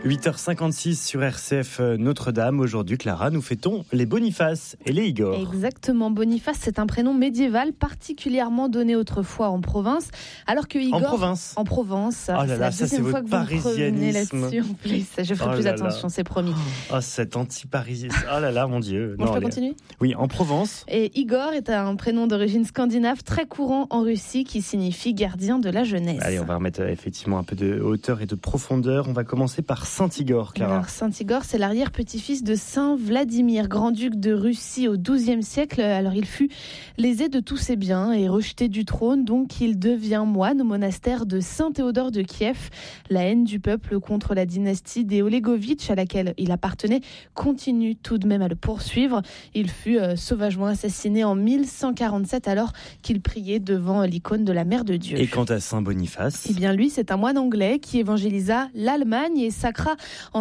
8h56 sur RCF Notre-Dame. Aujourd'hui, Clara, nous fêtons les Boniface et les Igor. Exactement. Boniface, c'est un prénom médiéval particulièrement donné autrefois en province, alors que Igor... En Provence. Oh là là, ça c'est votre parisianisme. Je ferai plus attention, c'est promis. Oh, cet anti-parisisme. Oh là là, mon Dieu. Bon, je peux continuer ? Oui, en Provence. Et Igor est un prénom d'origine scandinave très courant en Russie qui signifie gardien de la jeunesse. Allez, on va remettre effectivement un peu de hauteur et de profondeur. On va commencer par Saint-Igor, Clara. Alors, Saint-Igor, c'est l'arrière-petit-fils de Saint Vladimir, grand-duc de Russie au XIIe siècle. Alors, il fut lésé de tous ses biens et rejeté du trône, donc il devient moine au monastère de Saint-Théodore de Kiev. La haine du peuple contre la dynastie des Olegovitch, à laquelle il appartenait, continue tout de même à le poursuivre. Il fut sauvagement assassiné en 1147, alors qu'il priait devant l'icône de la Mère de Dieu. Et quant à Saint Boniface ? Eh bien, lui, c'est un moine anglais qui évangélisa l'Allemagne et sacra en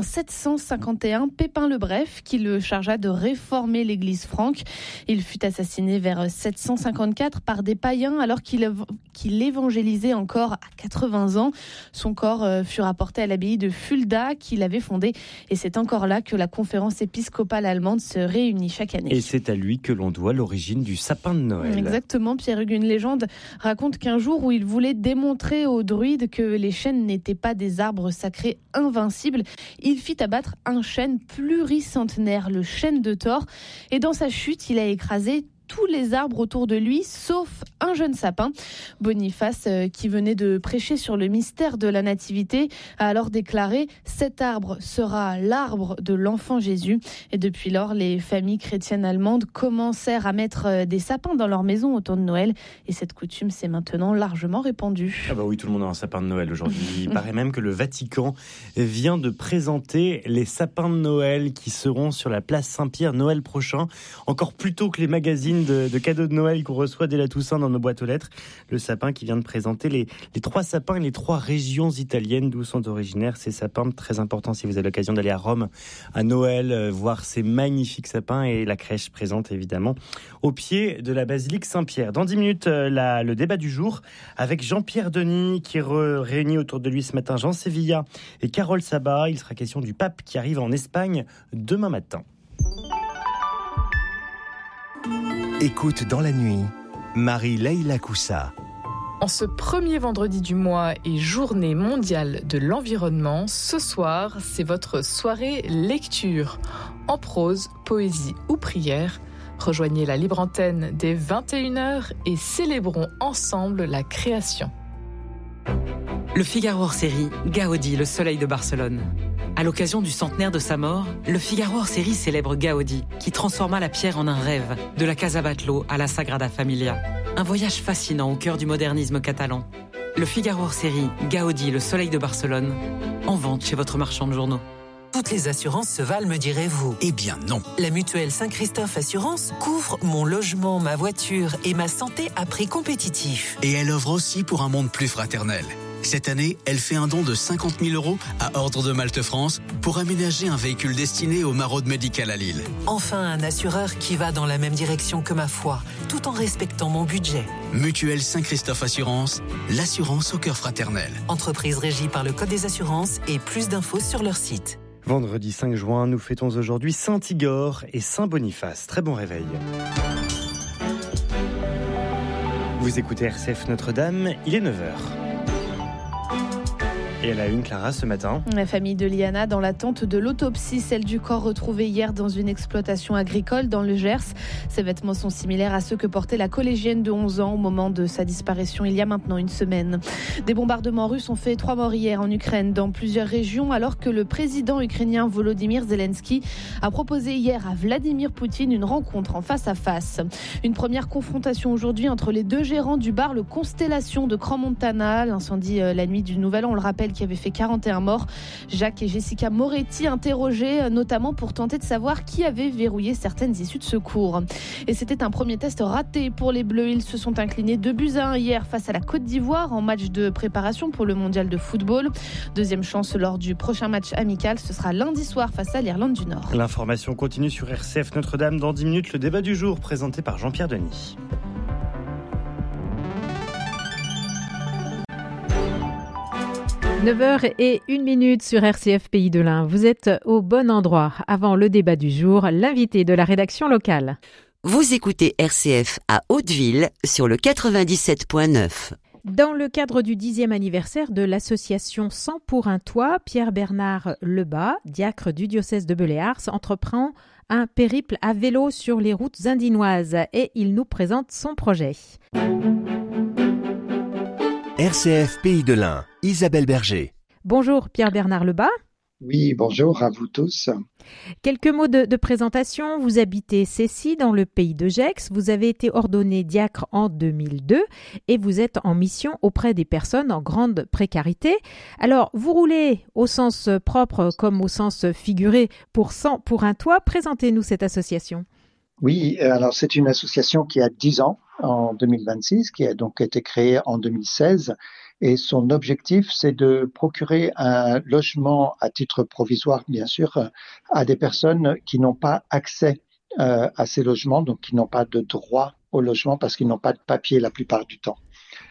751 Pépin le Bref, qui le chargea de réformer l'église franque. Il fut assassiné vers 754 par des païens alors qu'il évangélisait encore à 80 ans. Son corps fut rapporté à l'abbaye de Fulda qu'il avait fondée et c'est encore là que la conférence épiscopale allemande se réunit chaque année. Et c'est à lui que l'on doit l'origine du sapin de Noël. Exactement, Pierre-Hugues. Une légende raconte qu'un jour où il voulait démontrer aux druides que les chênes n'étaient pas des arbres sacrés invincibles, il fit abattre un chêne pluricentenaire, le chêne de Thor, et dans sa chute, il a écrasé tous les arbres autour de lui, sauf un jeune sapin. Boniface, qui venait de prêcher sur le mystère de la nativité, a alors déclaré « Cet arbre sera l'arbre de l'enfant Jésus ». Et depuis lors, les familles chrétiennes allemandes commencèrent à mettre des sapins dans leur maison au temps de Noël. Et cette coutume s'est maintenant largement répandue. Ah bah oui, tout le monde a un sapin de Noël aujourd'hui. Il paraît même que le Vatican vient de présenter les sapins de Noël qui seront sur la place Saint-Pierre Noël prochain. Encore plus tôt que les magazines de cadeaux de Noël qu'on reçoit dès la Toussaint dans nos boîtes aux lettres. Le sapin qui vient de présenter les 3 sapins et les 3 régions italiennes d'où sont originaires ces sapins. Très important si vous avez l'occasion d'aller à Rome à Noël, voir ces magnifiques sapins et la crèche présente évidemment au pied de la basilique Saint-Pierre. Dans 10 minutes, le débat du jour avec Jean-Pierre Denis qui réunit autour de lui ce matin Jean Sévilla et Carole Sabat. Il sera question du pape qui arrive en Espagne demain matin. Écoute dans la nuit, Marie-Leila Coussa. En ce premier vendredi du mois et journée mondiale de l'environnement, ce soir, c'est votre soirée lecture. En prose, poésie ou prière, rejoignez la libre antenne dès 21h et célébrons ensemble la création. Le Figaro hors-série, Gaudi, le soleil de Barcelone. À l'occasion du centenaire de sa mort, le Figaro hors-série célèbre Gaudi, qui transforma la pierre en un rêve, de la Casa Batlló à la Sagrada Familia. Un voyage fascinant au cœur du modernisme catalan. Le Figaro hors-série, Gaudi, le soleil de Barcelone, en vente chez votre marchand de journaux. Toutes les assurances se valent, me direz-vous. Eh bien non. La mutuelle Saint-Christophe Assurance couvre mon logement, ma voiture et ma santé à prix compétitif. Et elle œuvre aussi pour un monde plus fraternel. Cette année, elle fait un don de 50 000 € à Ordre de Malte France pour aménager un véhicule destiné aux maraudes médicales à Lille. Enfin, un assureur qui va dans la même direction que ma foi, tout en respectant mon budget. Mutuelle Saint-Christophe Assurance, l'assurance au cœur fraternel. Entreprise régie par le Code des assurances et plus d'infos sur leur site. Vendredi 5 juin, nous fêtons aujourd'hui Saint-Igor et Saint-Boniface. Très bon réveil. Vous écoutez RCF Notre-Dame, il est 9h. Et elle a une, Clara, ce matin. La famille de Liana dans l'attente de l'autopsie, celle du corps retrouvé hier dans une exploitation agricole dans le Gers. Ses vêtements sont similaires à ceux que portait la collégienne de 11 ans au moment de sa disparition il y a maintenant une semaine. Des bombardements russes ont fait 3 morts hier en Ukraine dans plusieurs régions alors que le président ukrainien Volodymyr Zelensky a proposé hier à Vladimir Poutine une rencontre en face à face. Une première confrontation aujourd'hui entre les 2 gérants du bar Le Constellation de Crans-Montana. L'incendie la nuit du Nouvel An, on le rappelle, qui avait fait 41 morts. Jacques et Jessica Moretti interrogés notamment pour tenter de savoir qui avait verrouillé certaines issues de secours. Et c'était un premier test raté pour les Bleus. Ils se sont inclinés 2-1 hier face à la Côte d'Ivoire en match de préparation pour le mondial de football. Deuxième chance lors du prochain match amical. Ce sera lundi soir face à l'Irlande du Nord. L'information continue sur RCF Notre-Dame. Dans 10 minutes, le débat du jour présenté par Jean-Pierre Denis. 9h01 sur RCF Pays de l'Ain. Vous êtes au bon endroit. Avant le débat du jour, l'invité de la rédaction locale. Vous écoutez RCF à Hauteville sur le 97.9. Dans le cadre du 10e anniversaire de l'association 100 pour un toit, Pierre-Bernard Lebas, diacre du diocèse de Belley-Ars, entreprend un périple à vélo sur les routes indinoises et il nous présente son projet. RCF Pays de l'Ain, Isabelle Berger. Bonjour Pierre-Bernard Lebas. Oui, bonjour à vous tous. Quelques mots de présentation. Vous habitez Cessy dans le pays de Gex. Vous avez été ordonné diacre en 2002 et vous êtes en mission auprès des personnes en grande précarité. Alors, vous roulez au sens propre comme au sens figuré pour 100 pour un toit. Présentez-nous cette association. Oui, alors c'est une association qui a 10 ans en 2026, qui a donc été créée en 2016. Et son objectif, c'est de procurer un logement à titre provisoire, bien sûr, à des personnes qui n'ont pas accès à ces logements, donc qui n'ont pas de droit au logement parce qu'ils n'ont pas de papier la plupart du temps.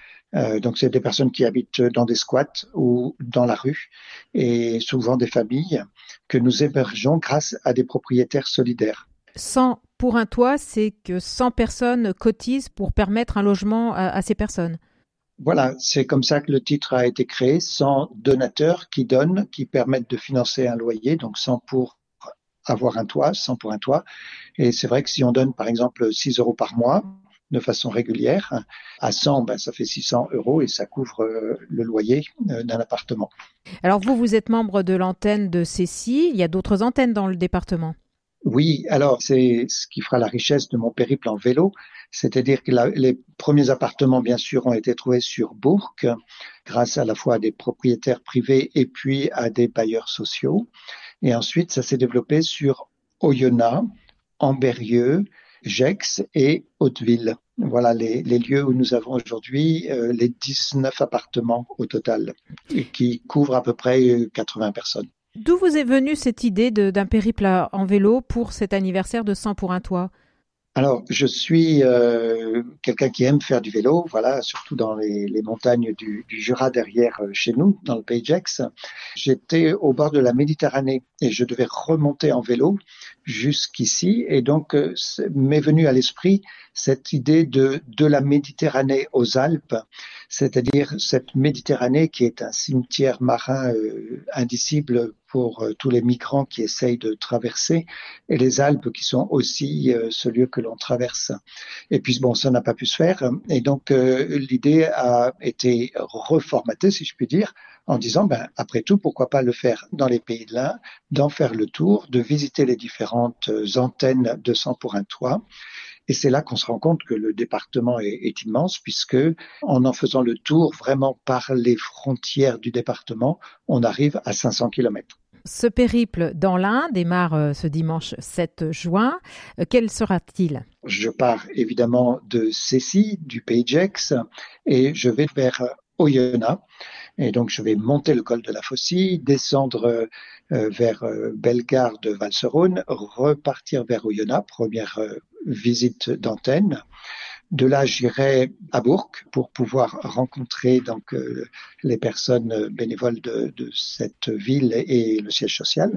Donc c'est des personnes qui habitent dans des squats ou dans la rue et souvent des familles que nous hébergeons grâce à des propriétaires solidaires. 100 pour un toit, c'est que 100 personnes cotisent pour permettre un logement à ces personnes. Voilà, c'est comme ça que le titre a été créé, 100 donateurs qui donnent, qui permettent de financer un loyer, donc 100 pour avoir un toit, 100 pour un toit. Et c'est vrai que si on donne par exemple 6 € par mois de façon régulière, à 100, ça fait 600 € et ça couvre le loyer d'un appartement. Alors vous êtes membre de l'antenne de Cessy, il y a d'autres antennes dans le département. Oui, alors c'est ce qui fera la richesse de mon périple en vélo, c'est-à-dire que les premiers appartements, bien sûr, ont été trouvés sur Bourg, grâce à la fois à des propriétaires privés et puis à des bailleurs sociaux. Et ensuite, ça s'est développé sur Oyonnax, Ambérieu, Gex et Hauteville. Voilà les lieux où nous avons aujourd'hui les 19 appartements au total, et qui couvrent à peu près 80 personnes. D'où vous est venue cette idée d'un périple en vélo pour cet anniversaire de 100 pour un toit ? Alors, je suis quelqu'un qui aime faire du vélo, voilà, surtout dans les montagnes du Jura derrière chez nous, dans le pays de Gex. J'étais au bord de la Méditerranée et je devais remonter en vélo jusqu'ici. Et donc, m'est venue à l'esprit cette idée de la Méditerranée aux Alpes, c'est-à-dire cette Méditerranée qui est un cimetière marin indicible pour tous les migrants qui essayent de traverser, et les Alpes qui sont aussi ce lieu que l'on traverse. Et puis bon, ça n'a pas pu se faire, et donc l'idée a été reformatée, si je puis dire, en disant, après tout, pourquoi pas le faire dans les pays de l'Ain, d'en faire le tour, de visiter les différentes antennes de 100 pour un toit. Et c'est là qu'on se rend compte que le département est immense, puisque en faisant le tour vraiment par les frontières du département, on arrive à 500 km. Ce périple dans l'Ain démarre ce dimanche 7 juin. Quel sera-t-il ? Je pars évidemment de Cessy, du pays de Gex, et je vais vers Oyonnax. Et donc, je vais monter le col de la Faucille, descendre vers Bellegarde de Valserone, repartir vers Oyonnax, première visite d'antenne. De là, j'irai à Bourg pour pouvoir rencontrer donc les personnes bénévoles de cette ville et le siège social.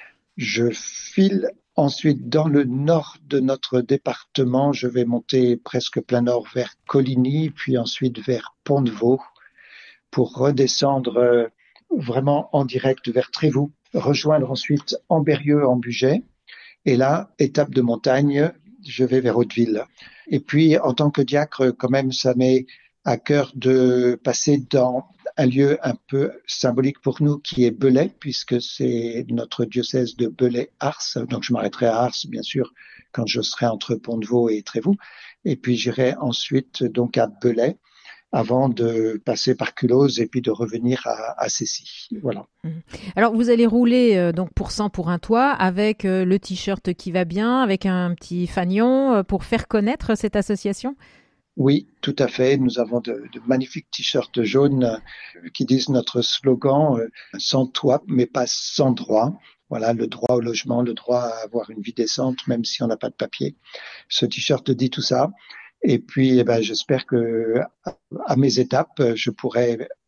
Je file ensuite dans le nord de notre département. Je vais monter presque plein nord vers Coligny, puis ensuite vers Pont-de-Vaux pour redescendre vraiment en direct vers Trévoux, rejoindre ensuite Ambérieu en Bugey. Et là, étape de montagne, je vais vers Hauteville. Et puis, en tant que diacre, quand même, ça m'est à cœur de passer dans un lieu un peu symbolique pour nous qui est Belley, puisque c'est notre diocèse de Belley-Ars. Donc, je m'arrêterai à Ars, bien sûr, quand je serai entre Pont-de-Vaux et Trévoux. Et puis, j'irai ensuite donc à Belley, avant de passer par Culose et puis de revenir à Cessy. Voilà. Alors, vous allez rouler donc pour 100 pour un toit avec le t-shirt qui va bien, avec un petit fanion pour faire connaître cette association ? Oui, tout à fait. Nous avons de magnifiques t-shirts jaunes qui disent notre slogan « Sans toit, mais pas sans droit ». Voilà, le droit au logement, le droit à avoir une vie décente, même si on n'a pas de papier. Ce t-shirt dit tout ça. Et puis, j'espère que à mes étapes, je pourrai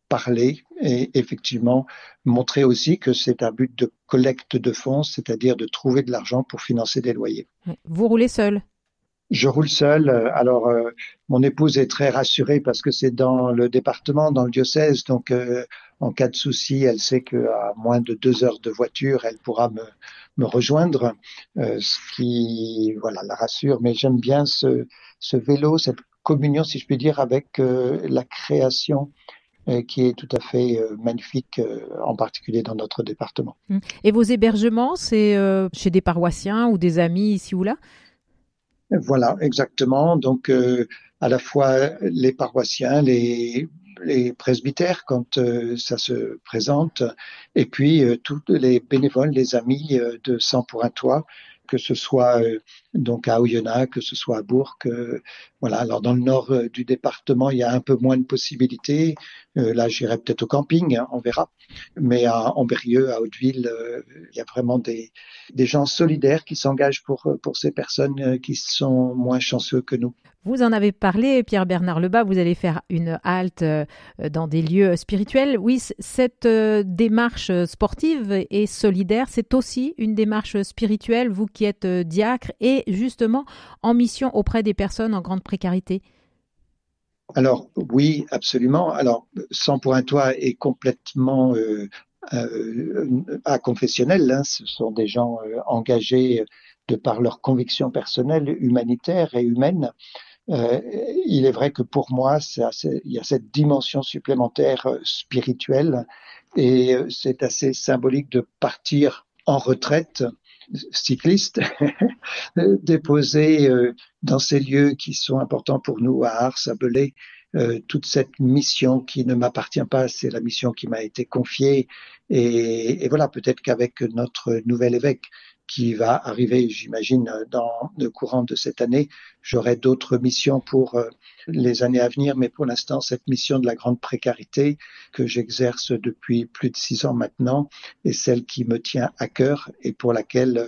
parler et effectivement montrer aussi que c'est un but de collecte de fonds, c'est-à-dire de trouver de l'argent pour financer des loyers. Vous roulez seul? Je roule seul. Alors, mon épouse est très rassurée parce que c'est dans le département, dans le diocèse. Donc, en cas de souci, elle sait qu'à moins de 2 heures de voiture, elle pourra me rejoindre, ce qui, voilà, la rassure. Mais j'aime bien ce vélo, cette communion, si je puis dire, avec la création qui est tout à fait magnifique, en particulier dans notre département. Et vos hébergements, c'est chez des paroissiens ou des amis ici ou là? Voilà, exactement. Donc, à la fois les paroissiens, les presbytères quand ça se présente, et puis tous les bénévoles, les amis de 100 pour un toit, que ce soit donc à Oyonnax, que ce soit à Bourg. Voilà. Alors dans le nord du département, il y a un peu moins de possibilités. Là, j'irai peut-être au camping, hein, on verra. Mais à Ambérieu, à Hauteville, il y a vraiment des gens solidaires qui s'engagent pour ces personnes qui sont moins chanceux que nous. Vous en avez parlé, Pierre-Bernard Lebas, vous allez faire une halte dans des lieux spirituels. Oui, cette démarche sportive et solidaire, c'est aussi une démarche spirituelle, vous qui êtes diacre et justement en mission auprès des personnes en grande précarité. Alors oui, absolument. Alors 100 pour un toit est complètement aconfessionnel, hein. Ce sont des gens engagés de par leurs convictions personnelles, humanitaires et humaines. Il est vrai que pour moi, il y a cette dimension supplémentaire spirituelle et c'est assez symbolique de partir en retraite cycliste, déposer dans ces lieux qui sont importants pour nous, à Ars, à Belay, toute cette mission qui ne m'appartient pas, c'est la mission qui m'a été confiée. Et voilà, peut-être qu'avec notre nouvel évêque qui va arriver, j'imagine, dans le courant de cette année, j'aurai d'autres missions pour les années à venir, mais pour l'instant, cette mission de la grande précarité que j'exerce depuis plus de 6 ans maintenant est celle qui me tient à cœur et pour laquelle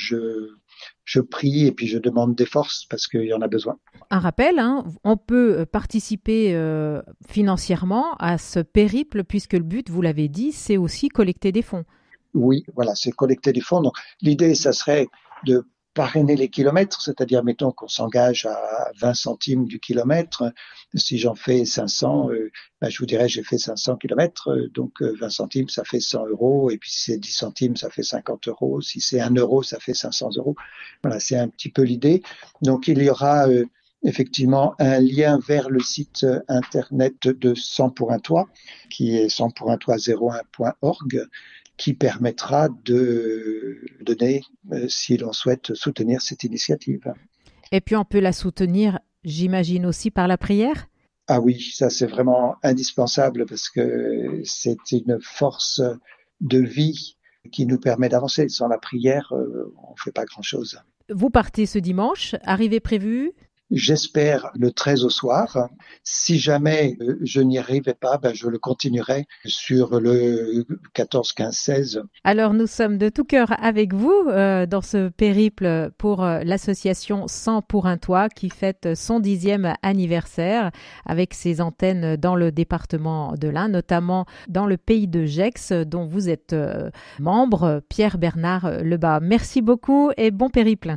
je prie et puis je demande des forces parce qu'il y en a besoin. Un rappel, hein, on peut participer financièrement à ce périple puisque le but, vous l'avez dit, c'est aussi collecter des fonds. Oui, voilà, c'est collecter des fonds. Donc, l'idée, ça serait de parrainer les kilomètres, c'est-à-dire, mettons qu'on s'engage à 20 centimes du kilomètre. Si j'en fais 500, je vous dirais, j'ai fait 500 kilomètres, donc 20 centimes, ça fait 100 €. Et puis, si c'est 10 centimes, ça fait 50 €. Si c'est 1 euro, ça fait 500 €. Voilà, c'est un petit peu l'idée. Donc, il y aura effectivement un lien vers le site internet de 100 pour un toit, qui est 100pouruntoit01.org, qui permettra de donner si l'on souhaite soutenir cette initiative. Et puis on peut la soutenir, j'imagine, aussi par la prière ? Ah oui, ça c'est vraiment indispensable parce que c'est une force de vie qui nous permet d'avancer. Sans la prière, on ne fait pas grand-chose. Vous partez ce dimanche, arrivée prévue ? J'espère le 13 au soir. Si jamais je n'y arrivais pas, je le continuerai sur le 14, 15, 16. Alors nous sommes de tout cœur avec vous dans ce périple pour l'association 100 pour un toit qui fête son 10e anniversaire avec ses antennes dans le département de l'Ain, notamment dans le pays de Gex dont vous êtes membre, Pierre-Bernard Lebas. Merci beaucoup et bon périple.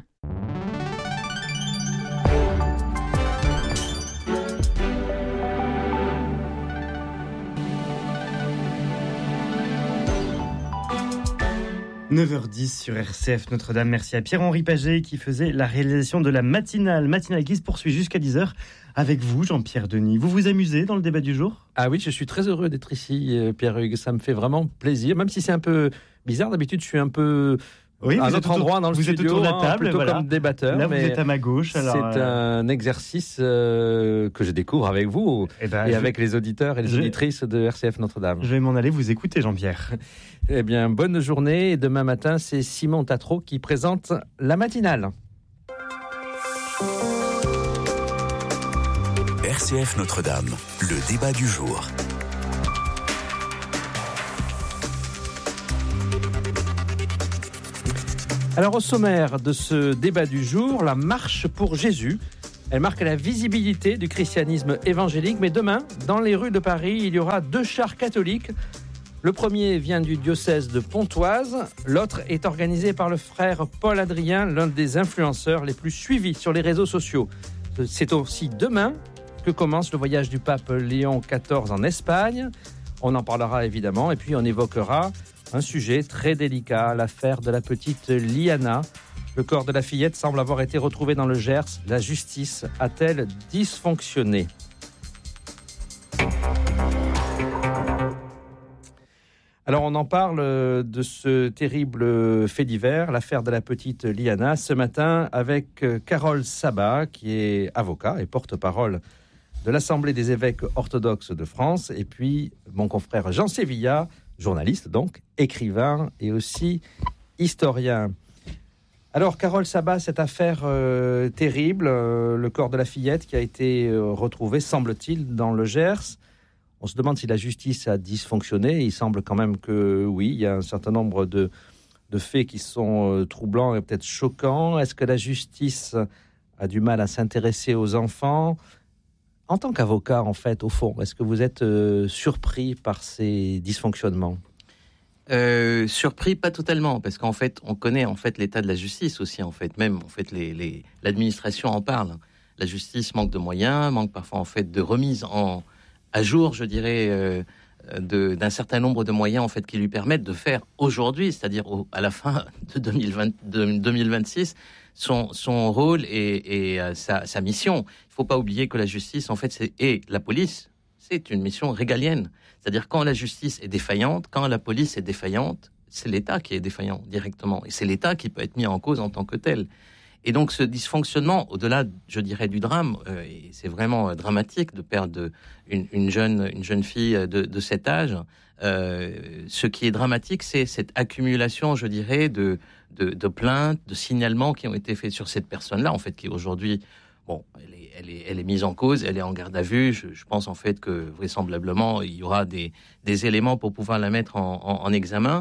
« 9h10 sur RCF Notre-Dame. Merci à Pierre-Henri Paget qui faisait la réalisation de la matinale qui se poursuit jusqu'à 10h avec vous, Jean-Pierre Denis. Vous vous amusez dans le débat du jour ? Ah oui, je suis très heureux d'être ici, Pierre-Hugues. Ça me fait vraiment plaisir, même si c'est un peu bizarre. D'habitude, je suis un peu... Oui, à un autre endroit dans le studio, vous êtes autour de la table, plutôt voilà. comme débatteur. Là, mais vous êtes à ma gauche. Alors, c'est un exercice que je découvre avec vous et avec les auditeurs et les auditrices de RCF Notre-Dame. Je vais m'en aller vous écouter, Jean-Pierre. Eh bien, bonne journée. Et demain matin, c'est Simon Tatro qui présente la matinale. RCF Notre-Dame, le débat du jour. Alors au sommaire de ce débat du jour, la marche pour Jésus. Elle marque la visibilité du christianisme évangélique. Mais demain, dans les rues de Paris, il y aura 2 chars catholiques. Le premier vient du diocèse de Pontoise. L'autre est organisé par le frère Paul Adrien, l'un des influenceurs les plus suivis sur les réseaux sociaux. C'est aussi demain que commence le voyage du pape Léon XIV en Espagne. On en parlera évidemment et puis on évoquera un sujet très délicat, l'affaire de la petite Liana. Le corps de la fillette semble avoir été retrouvé dans le Gers. La justice a-t-elle dysfonctionné ? Alors on en parle de ce terrible fait divers, l'affaire de la petite Liana, ce matin avec Carole Sabat, qui est avocat et porte-parole de l'Assemblée des évêques orthodoxes de France, et puis mon confrère Jean Sévilla, journaliste donc, écrivain et aussi historien. Alors Carole Sabat, cette affaire terrible, le corps de la fillette qui a été retrouvé, semble-t-il, dans le Gers. On se demande si la justice a dysfonctionné. Il semble quand même que oui, il y a un certain nombre de faits qui sont troublants et peut-être choquants. Est-ce que la justice a du mal à s'intéresser aux enfants ? En tant qu'avocat, en fait, au fond, est-ce que vous êtes surpris par ces dysfonctionnements ? Surpris, pas totalement, parce qu'en fait, on connaît en fait l'état de la justice aussi. En fait, même en fait, l'administration en parle. La justice manque de moyens, manque parfois en fait de remise à jour, je dirais, d'un certain nombre de moyens en fait qui lui permettent de faire aujourd'hui, c'est-à-dire à la fin de 2026, son rôle et sa mission. Il ne faut pas oublier que la justice, en fait, et la police, c'est une mission régalienne. C'est-à-dire quand la justice est défaillante, quand la police est défaillante, c'est l'État qui est défaillant directement. Et c'est l'État qui peut être mis en cause en tant que tel. Et donc ce dysfonctionnement, au-delà, je dirais, du drame, et c'est vraiment dramatique de perdre une jeune fille de cet âge, ce qui est dramatique, c'est cette accumulation, je dirais, de plaintes, de signalements qui ont été faits sur cette personne-là, en fait, qui aujourd'hui, bon, elle est mise en cause, elle est en garde à vue. Je pense en fait que vraisemblablement il y aura des éléments pour pouvoir la mettre en examen.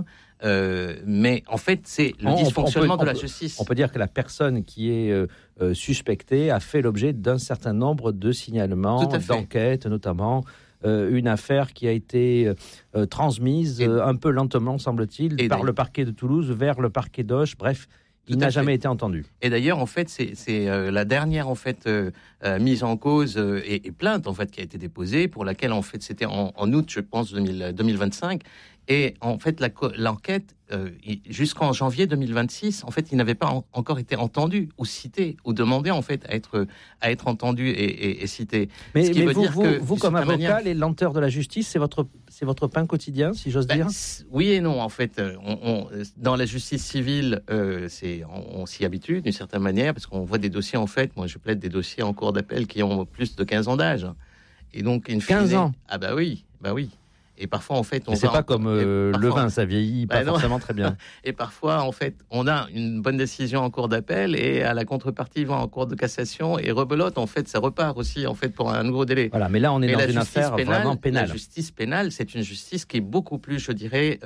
Mais en fait, c'est le dysfonctionnement de la justice. On peut dire que la personne qui est suspectée a fait l'objet d'un certain nombre de signalements, d'enquêtes, notamment une affaire qui a été transmise un peu lentement, semble-t-il, par le parquet de Toulouse vers le parquet d'Auch. Bref, il n'a jamais été entendu. Et d'ailleurs, en fait, c'est la dernière en fait mise en cause et plainte en fait qui a été déposée, pour laquelle en fait c'était en août, je pense, 2025. Et en fait, l'enquête, jusqu'en janvier 2026, en fait, il n'avait pas encore été entendu ou cité ou demandé en fait à être entendu et cité. Mais vous comme avocat, les lenteurs de la justice, c'est votre pain quotidien, si j'ose dire. Oui et non, en fait. Dans la justice civile, on s'y habitue d'une certaine manière, parce qu'on voit des dossiers, en fait, moi je plaide des dossiers en cours d'appel qui ont plus de 15 ans d'âge. Et donc, 15 ans. Ah bah oui. Et parfois, en fait, c'est pas comme le vin, ça vieillit pas forcément très bien. Et parfois, en fait, on a une bonne décision en cours d'appel et à la contrepartie, il va en cour de cassation et rebelote. En fait, ça repart aussi, en fait, pour un nouveau délai. Voilà, mais là, on est dans une affaire vraiment pénale. La justice pénale, c'est une justice qui est beaucoup plus, je dirais,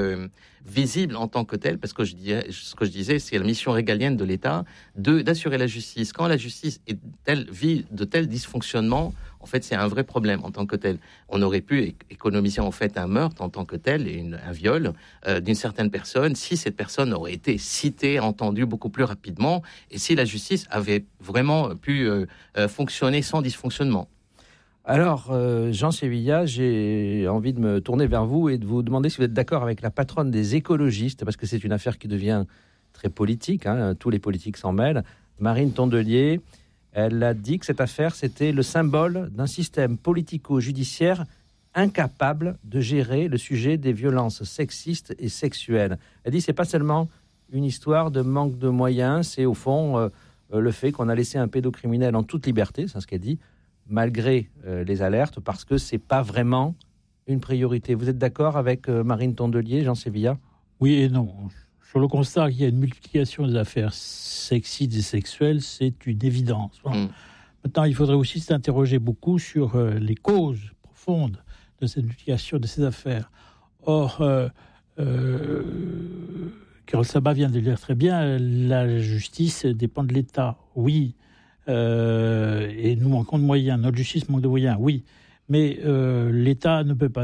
visible en tant que telle, parce que ce que je disais, c'est la mission régalienne de l'État d'assurer la justice. Quand la justice vit de tels dysfonctionnements, en fait, c'est un vrai problème en tant que tel. On aurait pu économiser en fait un meurtre en tant que tel et un viol d'une certaine personne si cette personne aurait été citée, entendue beaucoup plus rapidement, et si la justice avait vraiment pu fonctionner sans dysfonctionnement. Alors, Jean Sévilla, j'ai envie de me tourner vers vous et de vous demander si vous êtes d'accord avec la patronne des écologistes, parce que c'est une affaire qui devient très politique, tous les politiques s'en mêlent, Marine Tondelier. Elle a dit que cette affaire, c'était le symbole d'un système politico-judiciaire incapable de gérer le sujet des violences sexistes et sexuelles. Elle dit que ce n'est pas seulement une histoire de manque de moyens, c'est au fond le fait qu'on a laissé un pédocriminel en toute liberté, c'est ce qu'elle dit, malgré les alertes, parce que ce n'est pas vraiment une priorité. Vous êtes d'accord avec Marine Tondelier, Jean Sévilla ? Oui et non. Sur le constat qu'il y a une multiplication des affaires sexistes et sexuelles, c'est une évidence. Maintenant, il faudrait aussi s'interroger beaucoup sur les causes profondes de cette multiplication de ces affaires. Or, Carole Sabat vient de le dire très bien, la justice dépend de l'État. Oui, Et nous manquons de moyens. Notre justice manque de moyens, oui. Mais l'État ne peut pas